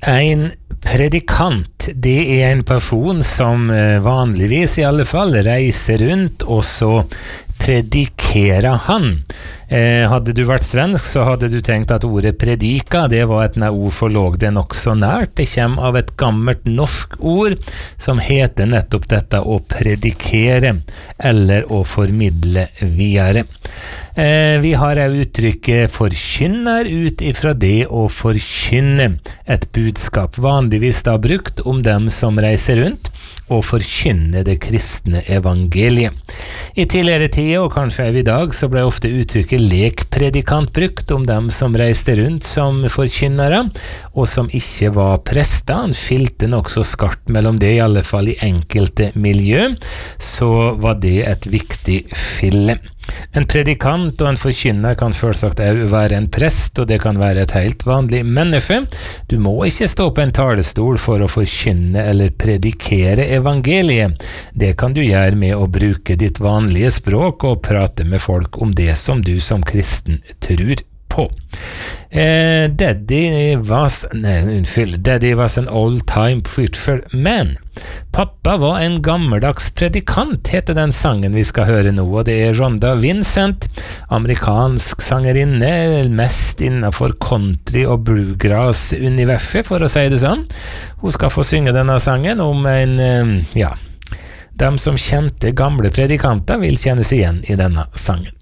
En predikant, det en person som vanligvis i alle fall reiser rundt, og så predikerer han. Hadde du vært svensk, så hadde du tenkt at ordet predika, det var et ord for låg det nok så nært. Det kommer av et gammelt norsk ord som heter nettopp dette å predikere, eller å formidle videre. Vi har uttrykket forkynner ut ifra det å forkynne et budskap, vanligvis da brukt om dem som reiser rundt og forkynne det kristne evangeliet. I tidligere tid, og kanskje i dag, så ble ofte uttrykket lekpredikant brukt om dem som reiste rundt som forkynnere, og som ikke var prester. Han skilte nok så skarpt mellom det, i alle fall i enkelte miljø, så var det et viktig skille. En predikant og en forkynner kan selvsagt også være en prest, og det kan være et helt vanlig menneske. Du må ikke stå på en talestol for å forkynne eller predikere evangeliet. Det kan du gjøre med å bruke ditt vanlige språk og prate med folk om det som du som kristen tror på. Daddy was an old-time preacher man. Pappa var en gammeldags predikant, heter den sangen vi skal høre nå, og det Rhonda Vincent, amerikansk sangerinne, mest innenfor country og bluegrass-universet, for å si det sånn. Hun skal få synge denne sangen om dem som kjente gamle predikanter vil kjennes igjen i denne sangen.